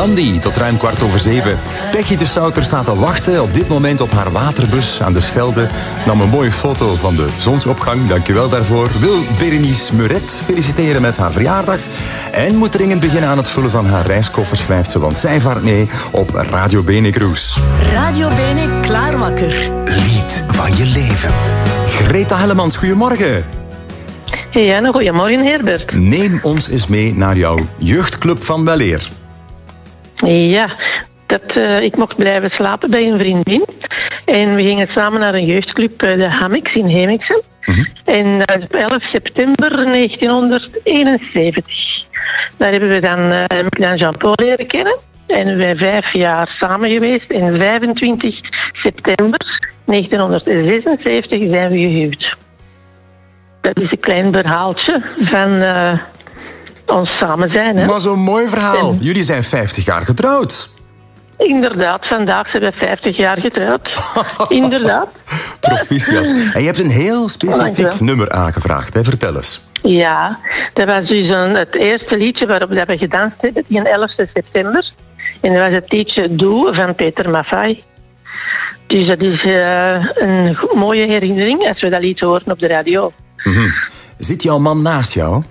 Blondie tot ruim 6:15. Peggy de Souter staat te wachten op dit moment op haar waterbus aan de Schelde. Nam een mooie foto van de zonsopgang, dankjewel daarvoor. Wil Berenice Muret feliciteren met haar verjaardag. En moet dringend beginnen aan het vullen van haar reiskoffer, schrijft ze, want zij vaart mee op Radio Bene Cruise. Radio Bene klaarwakker. Lied van je leven. Greta Hellemans, goedemorgen. Ja, een goedemorgen, Herbert. Neem ons eens mee naar jouw jeugdclub van weleer. Ja, ik mocht blijven slapen bij een vriendin. En we gingen samen naar een jeugdclub, de Hammix in Hemixen. En dat is op 11 september 1971. Daar hebben we dan Jean-Paul leren kennen. En we zijn 5 jaar samen geweest. En 25 september 1976 zijn we gehuwd. Dat is een klein verhaaltje van ons samen zijn. Hè? Maar zo'n mooi verhaal. Jullie zijn 50 jaar getrouwd. Inderdaad, vandaag zijn we 50 jaar getrouwd. Inderdaad. Proficiat. En je hebt een heel specifiek nummer aangevraagd, hè? Vertel eens. Ja, dat was dus het eerste liedje waarop we gedanst hebben, die 11 september. En dat was het liedje Doe van Peter Maffay. Dus dat is een mooie herinnering als we dat lied horen op de radio. Zit jouw man naast jou?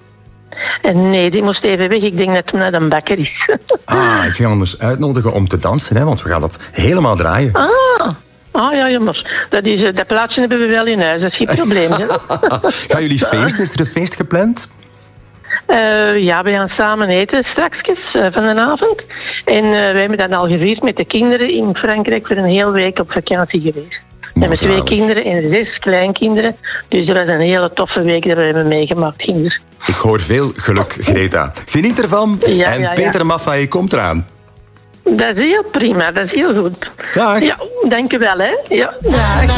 Nee, die moest even weg. Ik denk dat hij naar de bakker is. Ik ga je anders uitnodigen om te dansen, hè, want we gaan dat helemaal draaien. Ja, jammer. Dat plaatje hebben we wel in huis, dat is geen probleem. Gaan jullie feesten? Is er een feest gepland? Ja, we gaan samen eten straks van de avond. En wij hebben dat al gevierd met de kinderen in Frankrijk voor een hele week op vakantie geweest. En met 2 kinderen en 6 kleinkinderen. Dus dat was een hele toffe week dat we hebben meegemaakt, kinderen. Ik hoor veel geluk, Greta. Geniet ervan. En Peter Maffay komt eraan. Dat is heel prima, dat is heel goed. Dag. Ja, dank je wel, hè. Ja. Dag.